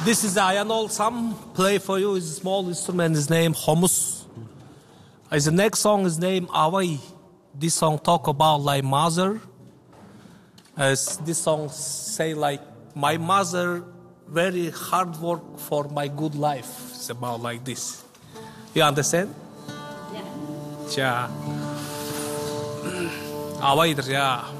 This is Ayanol Sam. Play for you is a small instrument. His name Homus. The next song is named Awai. This song talk about like mother. As this song say like my mother very hard work for my good life. It's about like this. You understand? Yeah. Ja. Awai ya.